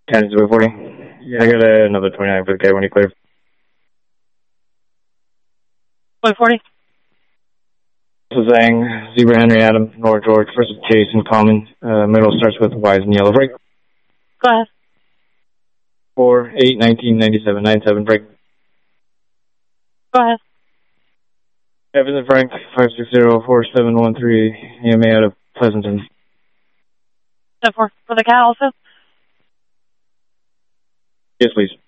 10 to 40. Yeah, I got another 29 for the K when you clear. 40. So Zhang, Zebra Henry Adam, Nora George versus Jason Common. Middle starts with Wise and Yellow break. Go ahead. 4, 8, 19, 97, 97 break. Go ahead. Evans and Frank, 560-4713, EMA out of Pleasanton. 10-4. For the cat also? Yes, please.